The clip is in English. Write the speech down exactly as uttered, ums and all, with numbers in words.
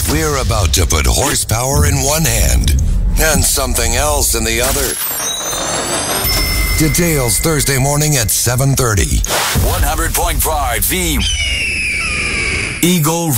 We're about to put horsepower in one hand and something else in the other. Details Thursday morning at seven thirty. one hundred point five The Eagle